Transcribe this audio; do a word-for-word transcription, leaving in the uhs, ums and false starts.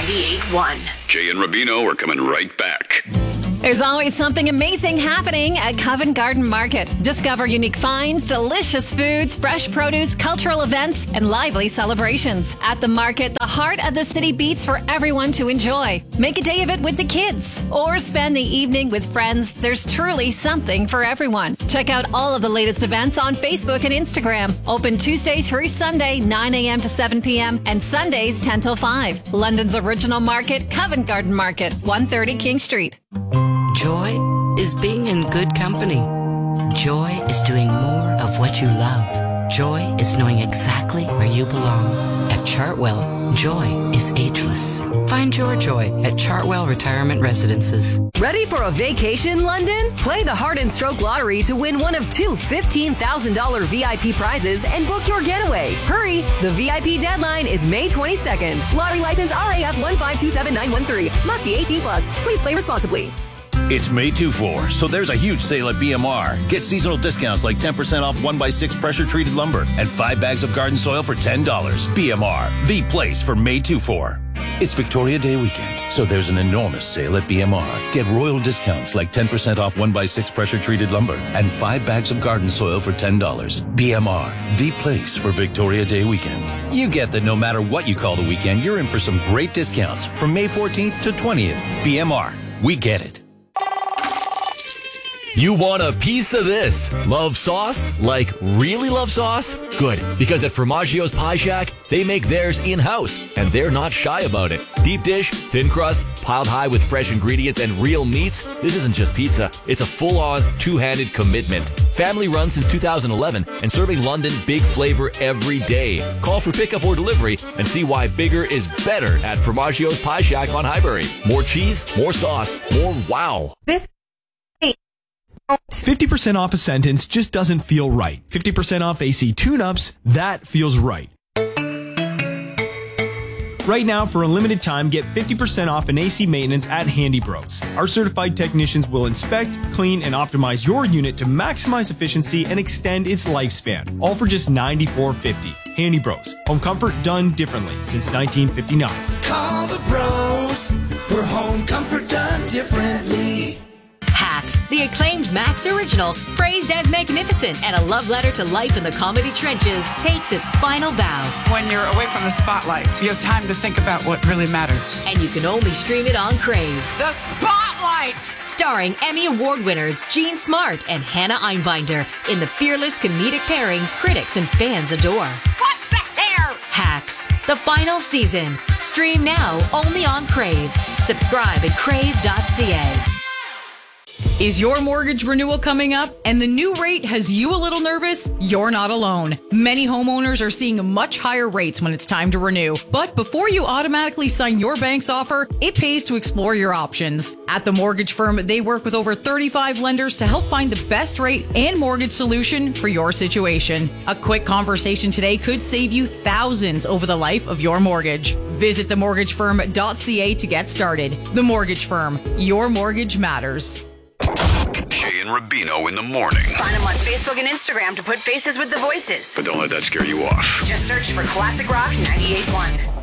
ninety-eight point one. Jay and Rubino are coming right back. There's always something amazing happening at Covent Garden Market. Discover unique finds, delicious foods, fresh produce, cultural events, and lively celebrations. At the market, the heart of the city beats for everyone to enjoy. Make a day of it with the kids or spend the evening with friends. There's truly something for everyone. Check out all of the latest events on Facebook and Instagram. Open Tuesday through Sunday, nine a.m. to seven p.m. and Sundays ten till five. London's original market, Covent Garden Market, one thirty King Street. Joy is being in good company. Joy is doing more of what you love. Joy is knowing exactly where you belong. At Chartwell, joy is ageless. Find your joy at Chartwell Retirement Residences. Ready for a vacation, London? Play the Heart and Stroke Lottery to win one of two fifteen thousand dollars V I P prizes and book your getaway. Hurry! The V I P deadline is May twenty-second. Lottery license R A F one five two seven nine one three. Must be eighteen plus. Please play responsibly. It's May two four, so there's a huge sale at B M R. Get seasonal discounts like ten percent off one by six pressure-treated lumber and five bags of garden soil for ten dollars. B M R, the place for May two four. It's Victoria Day weekend, so there's an enormous sale at B M R. Get royal discounts like ten percent off one by six pressure-treated lumber and five bags of garden soil for ten dollars. B M R, the place for Victoria Day weekend. You get that no matter what you call the weekend, you're in for some great discounts from May fourteenth to twentieth. B M R, we get it. You want a piece of this? Love sauce? Like really love sauce? Good, because at Formaggio's Pie Shack, they make theirs in-house, and they're not shy about it. Deep dish, thin crust, piled high with fresh ingredients and real meats. This isn't just pizza. It's a full-on, two-handed commitment. Family run since two thousand eleven and serving London big flavor every day. Call for pickup or delivery and see why bigger is better at Formaggio's Pie Shack on Highbury. More cheese, more sauce, more wow. This fifty percent off a sentence just doesn't feel right. fifty percent off A C tune-ups, that feels right. Right now, for a limited time, get fifty percent off an A C maintenance at Handy Bros. Our certified technicians will inspect, clean, and optimize your unit to maximize efficiency and extend its lifespan, all for just ninety-four fifty. Handy Bros. Home comfort done differently since nineteen fifty-nine. Call the bros for home comfort done differently. Hacks, the acclaimed Max original, praised as magnificent and a love letter to life in the comedy trenches, takes its final bow. When you're away from the spotlight, you have time to think about what really matters. And you can only stream it on Crave. The Spotlight! Starring Emmy Award winners Jean Smart and Hannah Einbinder in the fearless comedic pairing critics and fans adore. What's that there? Hacks, the final season. Stream now only on Crave. Subscribe at crave dot c a. Is your mortgage renewal coming up and the new rate has you a little nervous? You're not alone. Many homeowners are seeing much higher rates when it's time to renew. But before you automatically sign your bank's offer, it pays to explore your options. At the mortgage firm, they work with over thirty-five lenders to help find the best rate and mortgage solution for your situation. A quick conversation today could save you thousands over the life of your mortgage. Visit the mortgage firm dot c a to get started. The Mortgage Firm. Your mortgage matters. Jay and Rubino in the morning. Find them on Facebook and Instagram to put faces with the voices. But don't let that scare you off. Just search for Classic Rock ninety-eight point one.